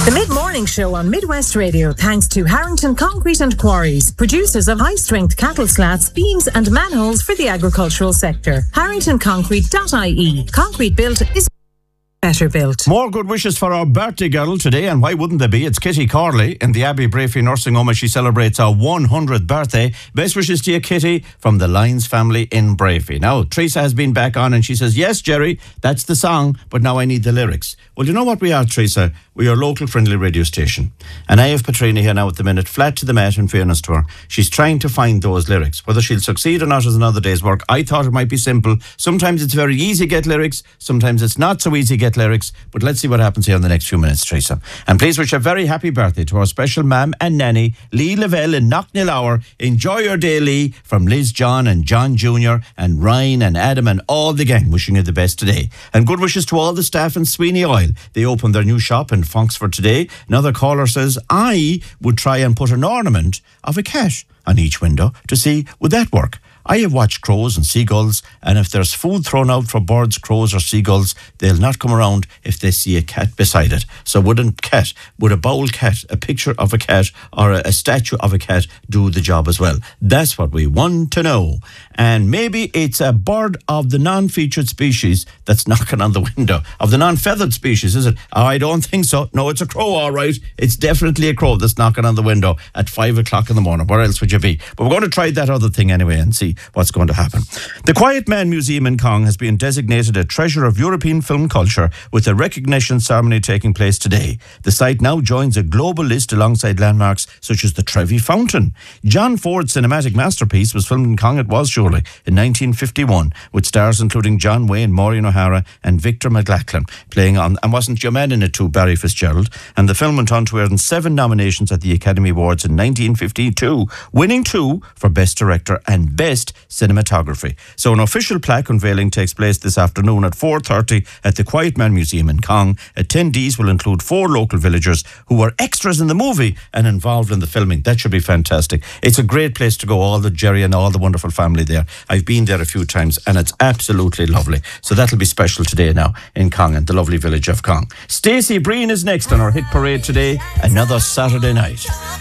The Mid-Morning Show on Midwest Radio, thanks to Harrington Concrete and Quarries, producers of high-strength cattle slats, beams and manholes for the agricultural sector. HarringtonConcrete.ie. Concrete built is better built. More good wishes for our birthday girl today, and why wouldn't there be? It's Kitty Corley in the Abbey Brafey Nursing Home as she celebrates her 100th birthday. Best wishes to you, Kitty, from the Lyons family in Brafey. Now, Teresa has been back on and she says, yes, Jerry, that's the song, but now I need the lyrics. Well, you know what we are, Teresa? We are a local friendly radio station. And I have Patrina here now at the minute, flat to the mat in fairness to her. She's trying to find those lyrics. Whether she'll succeed or not is another day's work. I thought it might be simple. Sometimes it's very easy to get lyrics. Sometimes it's not so easy to get lyrics. But let's see what happens here in the next few minutes, Teresa. And please wish a very happy birthday to our special mam and nanny, Lee Lavelle in Knocknillower. Enjoy your day, Lee, from Liz John and John Jr. and Ryan and Adam and all the gang, wishing you the best today. And good wishes to all the staff in Sweeney Oil. They opened their new shop in Fonksford today. Another caller says, I would try and put an ornament of a cat on each window to see would that work. I have watched crows and seagulls, and if there's food thrown out for birds, crows or seagulls, they'll not come around if they see a cat beside it. So would a bowl cat, a picture of a cat or a statue of a cat do the job as well? That's what we want to know. And maybe it's a bird of the non-featured species that's knocking on the window. Of the non-feathered species, is it? I don't think so. No, it's a crow, all right. It's definitely a crow that's knocking on the window at 5 o'clock in the morning. Where else would you be? But we're going to try that other thing anyway and see what's going to happen. The Quiet Man Museum in Cong has been designated a treasure of European film culture with a recognition ceremony taking place today. The site now joins a global list alongside landmarks such as the Trevi Fountain. John Ford's cinematic masterpiece was filmed in Cong, it was surely, in 1951, with stars including John Wayne, Maureen O'Hara and Victor McLachlan playing on, and wasn't your man in it too, Barry Fitzgerald. And the film went on to earn 7 nominations at the Academy Awards in 1952, winning 2 for Best Director and Best Cinematography. So an official plaque unveiling takes place this afternoon at 4:30 at the Quiet Man Museum in Cong. Attendees will include 4 local villagers who were extras in the movie and involved in the filming. That should be fantastic. It's a great place to go, all the Jerry and all the wonderful family there. I've been there a few times and it's absolutely lovely. So that'll be special today now in Cong and the lovely village of Cong. Stacey Breen is next on our hit parade today, Another Saturday Night.